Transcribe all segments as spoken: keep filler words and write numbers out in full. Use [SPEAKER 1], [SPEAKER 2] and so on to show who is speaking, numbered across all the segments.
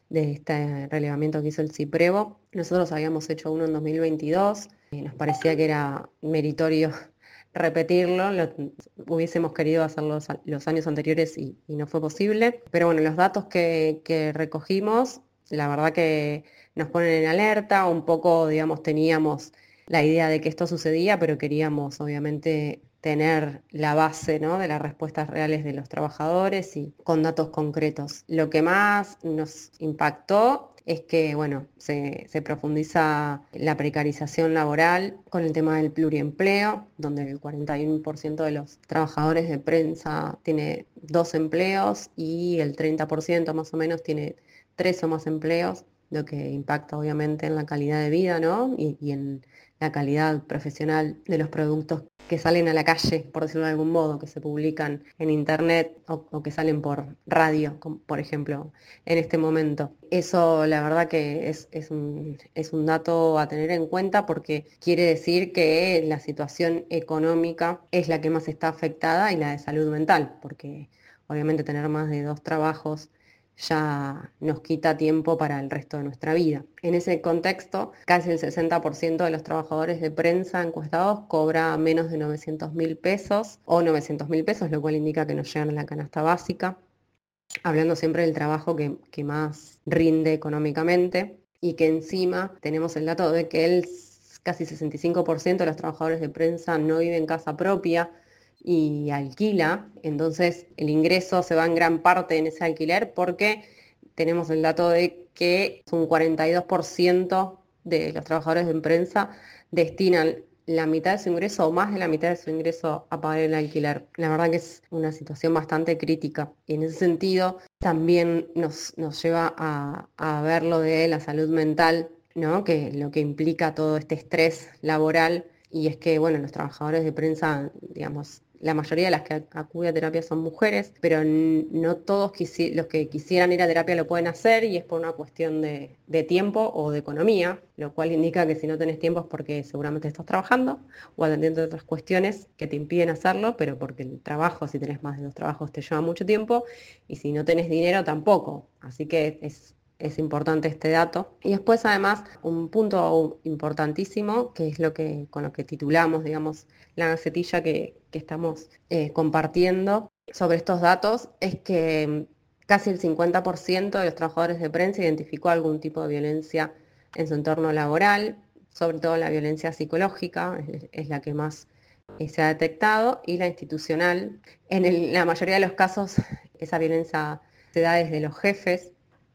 [SPEAKER 1] de este relevamiento que hizo el CIPREVO. Nosotros habíamos hecho uno en dos mil veintidós, y nos parecía que era meritorio repetirlo, lo, hubiésemos querido hacerlo los, los años anteriores y, y no fue posible, pero bueno, los datos que, que recogimos, la verdad que nos ponen en alerta, un poco, digamos, teníamos la idea de que esto sucedía, pero queríamos obviamente tener la base, ¿no?, de las respuestas reales de los trabajadores y con datos concretos. Lo que más nos impactó es que, bueno, se, se profundiza la precarización laboral con el tema del pluriempleo, donde el cuarenta y uno por ciento de los trabajadores de prensa tiene dos empleos y el treinta por ciento más o menos tiene tres o más empleos, lo que impacta obviamente en la calidad de vida, ¿no?, y, y en la calidad profesional de los productos que salen a la calle, por decirlo de algún modo, que se publican en internet o, o que salen por radio, como por ejemplo, en este momento. Eso la verdad que es, es, un, es un dato a tener en cuenta, porque quiere decir que la situación económica es la que más está afectada y la de salud mental, porque obviamente tener más de dos trabajos ya nos quita tiempo para el resto de nuestra vida. En ese contexto, casi el sesenta por ciento de los trabajadores de prensa encuestados cobra menos de novecientos mil pesos o novecientos mil pesos, lo cual indica que no llegan a la canasta básica, hablando siempre del trabajo que, que más rinde económicamente, y que encima tenemos el dato de que el casi sesenta y cinco por ciento de los trabajadores de prensa no vive en casa propia y alquila, entonces el ingreso se va en gran parte en ese alquiler, porque tenemos el dato de que un cuarenta y dos por ciento de los trabajadores de prensa destinan la mitad de su ingreso o más de la mitad de su ingreso a pagar el alquiler. La verdad que es una situación bastante crítica, y en ese sentido también nos, nos lleva a, a ver lo de la salud mental, ¿no?, que lo que implica todo este estrés laboral. Y es que, bueno, los trabajadores de prensa, digamos, la mayoría de las que acude a terapia son mujeres, pero no todos quisi- los que quisieran ir a terapia lo pueden hacer, y es por una cuestión de, de tiempo o de economía, lo cual indica que si no tenés tiempo es porque seguramente estás trabajando o atendiendo otras cuestiones que te impiden hacerlo, pero porque el trabajo, si tenés más de dos trabajos, te lleva mucho tiempo, y si no tenés dinero tampoco. Así que es Es importante este dato. Y después, además, un punto importantísimo, que es lo que, con lo que titulamos, digamos, la gacetilla que, que estamos eh, compartiendo sobre estos datos, es que casi el cincuenta por ciento de los trabajadores de prensa identificó algún tipo de violencia en su entorno laboral, sobre todo la violencia psicológica, es, es la que más eh, se ha detectado, y la institucional. En el, la mayoría de los casos, esa violencia se da desde los jefes,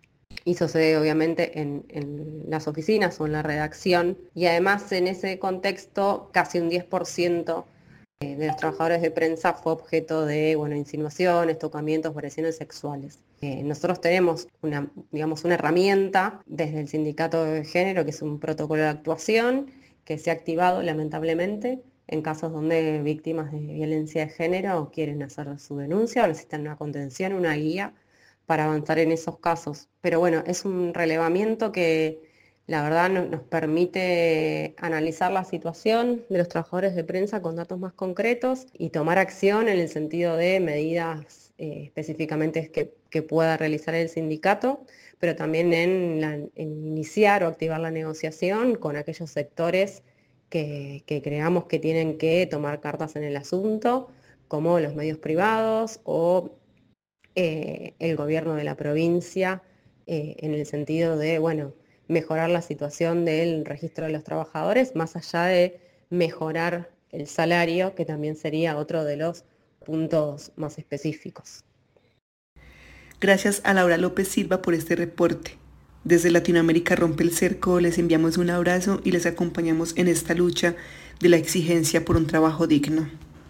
[SPEAKER 1] y sucede obviamente en, en las oficinas o en la redacción, y además en ese contexto casi un diez por ciento de los trabajadores de prensa fue objeto de, bueno, insinuaciones, tocamientos, agresiones sexuales. Eh, nosotros tenemos una, digamos, una herramienta desde el Sindicato de Género, que es un protocolo de actuación que se ha activado lamentablemente en casos donde víctimas de violencia de género quieren hacer su denuncia o necesitan una contención, una guía para avanzar en esos casos. Pero bueno, es un relevamiento que la verdad no, nos permite analizar la situación de los trabajadores de prensa con datos más concretos y tomar acción en el sentido de medidas eh, específicamente que, que pueda realizar el sindicato, pero también en, la, en iniciar o activar la negociación con aquellos sectores que, que creamos que tienen que tomar cartas en el asunto, como los medios privados o eh, el gobierno de la provincia, eh, en el sentido de, bueno, mejorar la situación del registro de los trabajadores, más allá de mejorar el salario, que también sería otro de los puntos más específicos.
[SPEAKER 2] Gracias a Laura López Silva por este reporte. Desde Latinoamérica Rompe el Cerco les enviamos un abrazo y les acompañamos en esta lucha de la exigencia por un trabajo digno.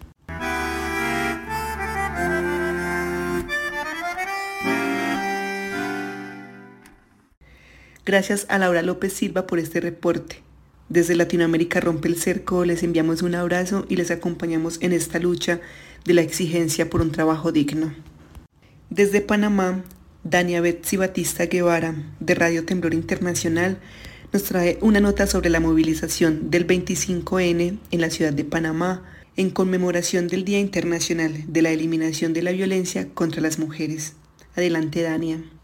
[SPEAKER 2] Gracias a Laura López Silva por este reporte. Desde Latinoamérica Rompe el Cerco les enviamos un abrazo y les acompañamos en esta lucha de la exigencia por un trabajo digno. Desde Panamá, Dania Betsy Batista Guevara, de Radio Temblor Internacional, nos trae una nota sobre la movilización del veinticinco ene en la ciudad de Panamá en conmemoración del Día Internacional de la Eliminación de la Violencia contra las Mujeres. Adelante, Dania.